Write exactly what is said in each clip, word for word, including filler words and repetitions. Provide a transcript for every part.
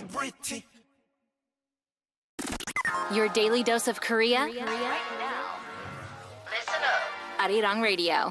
celebrity. Your daily dose of Korea? Right now. Listen up. Arirang Radio.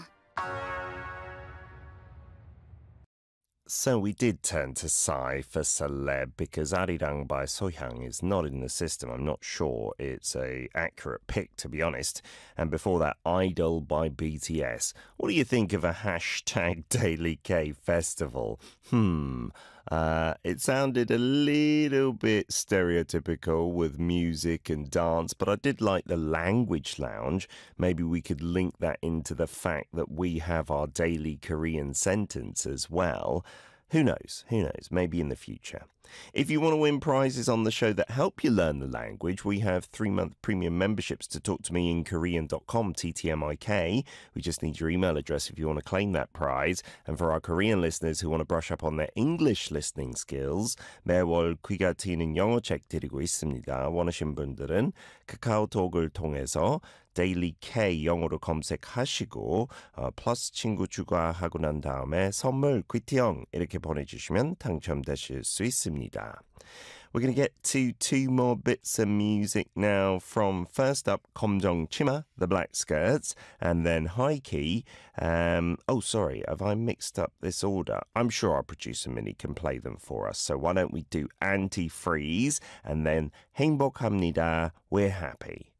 So we did turn to Psy for celeb because Arirang by Sohyang is not in the system. I'm not sure it's a accurate pick, to be honest. And before that, Idol by B T S. What do you think of a hashtag Daily K festival? Hmm... Uh, it sounded a little bit stereotypical with music and dance, but I did like the language lounge. Maybe we could link that into the fact that we have our daily Korean sentence as well. Who knows? Who knows? Maybe in the future. If you want to win prizes on the show that help you learn the language, we have three-month premium memberships to talk to me in korean dot com, T T M I K. We just need your email address if you want to claim that prize. And for our Korean listeners who want to brush up on their English listening skills, 매월 귀가 트이는 영어책 드리고 있습니다. 원하시는 분들은 카카오톡을 통해서 Daily K 영어로 검색하시고 어, 플러스 친구 추가하고 난 다음에 선물 퀴티형 이렇게 보내주시면 당첨되실 수 있습니다. We're going to get to two more bits of music now from first up 검정 치마, the Black Skirts, and then High Key. Um, oh, sorry, have I mixed up this order? I'm sure our producer Minnie can play them for us. So why don't we do Anti-Freeze and then 행복합니다, we're happy.